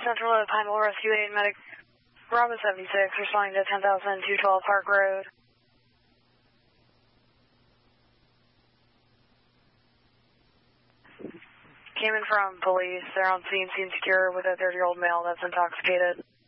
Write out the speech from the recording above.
Central of Pineville Rescue Aid Medic Bravo 76, responding to 10,212 Park Road. Came in from police. They're on scene secure with a 30-year-old male that's intoxicated.